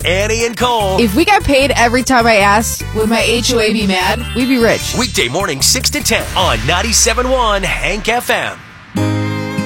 Annie and Cole. If we got paid every time I asked, would my HOA be mad? We'd be rich. Weekday morning 6 to 10 on 97.1 Hank FM.